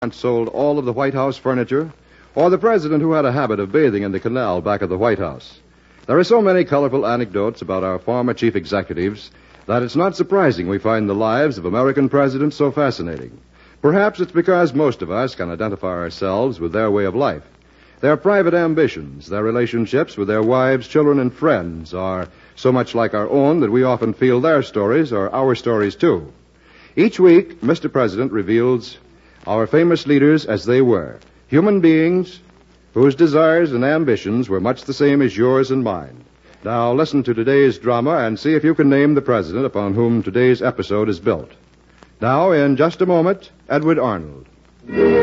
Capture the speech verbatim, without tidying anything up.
sold all of the White House furniture, or the president who had a habit of bathing in the canal back of the White House. There are so many colorful anecdotes about our former chief executives that it's not surprising we find the lives of American presidents so fascinating. Perhaps it's because most of us can identify ourselves with their way of life. Their private ambitions, their relationships with their wives, children, and friends are so much like our own that we often feel their stories are our stories, too. Each week, Mister President reveals our famous leaders as they were, human beings whose desires and ambitions were much the same as yours and mine. Now listen to today's drama and see if you can name the president upon whom today's episode is built. Now, in just a moment, Edward Arnold.